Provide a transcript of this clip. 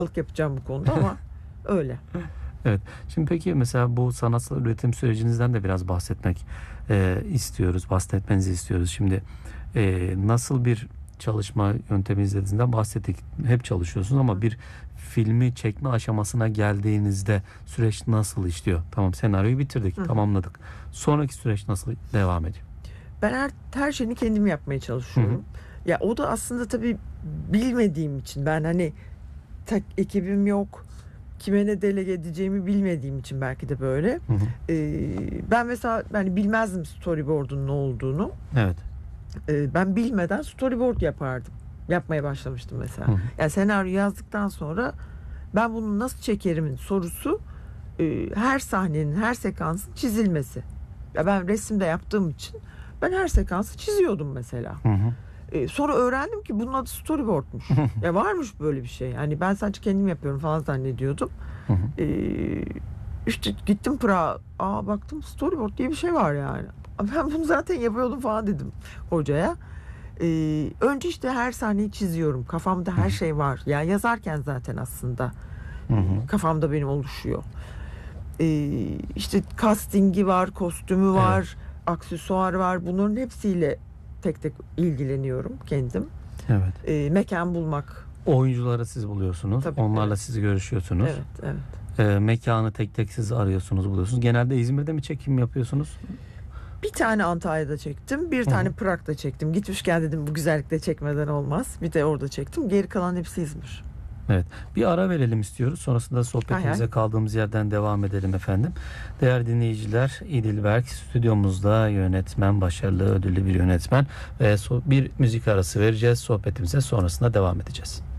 yapacağım bu konuda ama öyle. Evet. Şimdi peki mesela bu sanatsal üretim sürecinizden de biraz bahsetmek bahsetmenizi istiyoruz. Şimdi nasıl bir çalışma yöntemi izlediğinizden bahsettik. Hep çalışıyorsunuz ama bir filmi çekme aşamasına geldiğinizde süreç nasıl işliyor? Tamam, senaryoyu bitirdik, tamamladık. Sonraki süreç nasıl devam ediyor? Ben her şeyini kendim yapmaya çalışıyorum. Ya o da aslında tabii bilmediğim için, ben hani tek ekibim yok. Kime ne delege edeceğimi bilmediğim için belki de böyle. Ben mesela bilmezdim storyboard'un ne olduğunu. Evet. Ben bilmeden storyboard yapardım. Yapmaya başlamıştım mesela. Yani senaryo yazdıktan sonra ben bunu nasıl çekerimin sorusu, her sahnenin, her sekansın çizilmesi. Ya ben resimde yaptığım için ben her sekansı çiziyordum mesela. Sonra öğrendim ki bunun adı storyboard'muş. Ya varmış böyle bir şey. Yani ben sadece kendim yapıyorum falan zannediyordum. İşte gittim Prag'a, baktım storyboard diye bir şey var yani. Ben bunu zaten yapıyordum falan dedim hocaya. Önce işte her sahneyi çiziyorum. Kafamda her şey var. Yani yazarken zaten aslında kafamda benim oluşuyor. İşte castingi var, kostümü var, aksesuar var. Bunların hepsiyle tek tek ilgileniyorum kendim. Evet. Mekan bulmak. Oyuncuları siz buluyorsunuz. Tabii, Onlarla siz görüşüyorsunuz. Evet. Mekanı tek tek siz arıyorsunuz, buluyorsunuz. Genelde İzmir'de mi çekim yapıyorsunuz? Bir tane Antalya'da çektim. Bir tane Prag'da çektim. Gitmişken dedim bu güzellikle çekmeden olmaz. Bir de orada çektim. Geri kalan hepsi İzmir. Evet. Bir ara verelim istiyoruz. Sonrasında sohbetimize kaldığımız yerden devam edelim efendim. Değerli dinleyiciler, İdil Berk stüdyomuzda, yönetmen, başarılı ödüllü bir yönetmen ve bir müzik arası vereceğiz. Sohbetimize sonrasında devam edeceğiz.